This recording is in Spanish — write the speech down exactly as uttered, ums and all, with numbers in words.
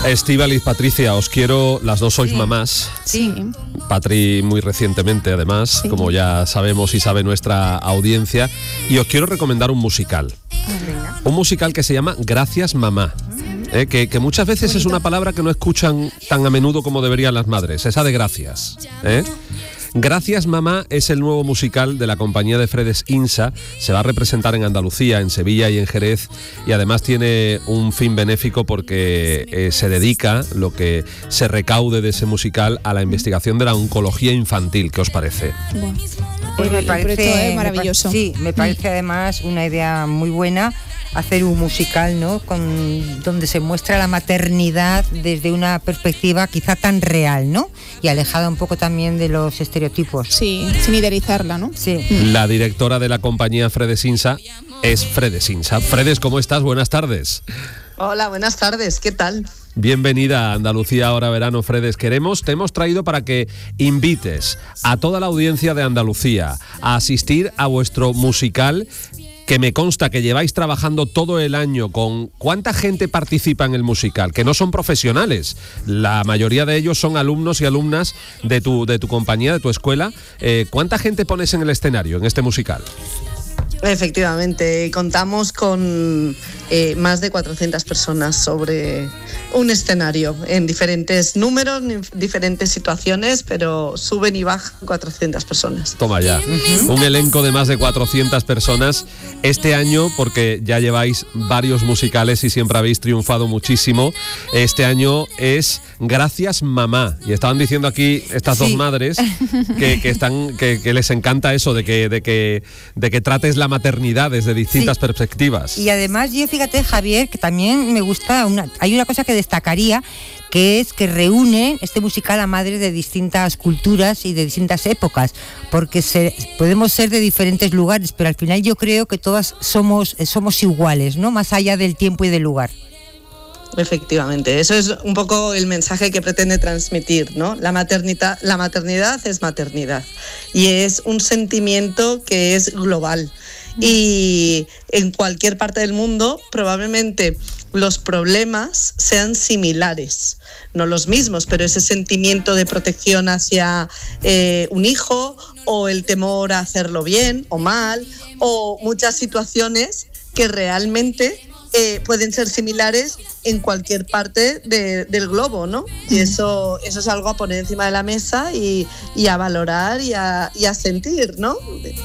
Estíbaliz, Patricia, os quiero, las dos sois Sí. mamás. Sí. Patri muy recientemente, además, Sí. como ya sabemos y sabe nuestra audiencia. Y os quiero recomendar un musical. Venga. Un musical que se llama Gracias Mamá. Eh, que, que muchas veces es una palabra que no escuchan tan a menudo como deberían las madres, esa de gracias. ¿eh? Gracias Mamá es el nuevo musical de la compañía de Fredes Insa. Se va a representar en Andalucía, en Sevilla y en Jerez, y además tiene un fin benéfico porque eh, se dedica lo que se recaude de ese musical a la investigación de la oncología infantil. ¿Qué os parece? Bueno, Pues me el proyecto parece es maravilloso. Me pa- sí, me parece además una idea muy buena hacer un musical, ¿no? Con donde se muestra la maternidad desde una perspectiva quizá tan real, ¿no? Y alejada un poco también de los estereotipos. Sí, sin idealizarla, ¿no? Sí. La directora de la compañía Fredes Insa es Fredes Insa. Fredes, ¿cómo estás? Buenas tardes. Hola, buenas tardes, ¿qué tal? Bienvenida a Andalucía Ahora Verano, Fredes. Queremos, te hemos traído para que invites a toda la audiencia de Andalucía a asistir a vuestro musical, que me consta que lleváis trabajando todo el año con... ¿Cuánta gente participa en el musical? Que no son profesionales. La mayoría de ellos son alumnos y alumnas de tu, de tu compañía, de tu escuela. Eh, ¿Cuánta gente pones en el escenario, en este musical? Efectivamente, contamos con eh, más de cuatrocientas personas sobre un escenario, en diferentes números, en diferentes situaciones, pero suben y bajan cuatrocientas personas. Toma ya. Un elenco de más de cuatrocientas personas este año, porque ya lleváis varios musicales y siempre habéis triunfado muchísimo. Este año es Gracias Mamá. Y estaban diciendo aquí estas Sí. dos madres que, que están que, que les encanta eso de que de que de que trates la maternidad desde distintas Sí. perspectivas. Y además yo, fíjate, Javier, que también me gusta, una, hay una cosa que destacaría, que es que reúne este musical a madres de distintas culturas y de distintas épocas, porque se, podemos ser de diferentes lugares, pero al final yo creo que todas somos, somos iguales, ¿no? Más allá del tiempo y del lugar. Efectivamente, eso es un poco el mensaje que pretende transmitir, ¿no? La maternidad, la maternidad es maternidad y es un sentimiento que es global. Y en cualquier parte del mundo probablemente los problemas sean similares, no los mismos, pero ese sentimiento de protección hacia eh, un hijo, o el temor a hacerlo bien o mal, o muchas situaciones que realmente eh, pueden ser similares en cualquier parte de, del globo, ¿no? Y eso, eso es algo a poner encima de la mesa y, y a valorar y a, y a sentir, ¿no?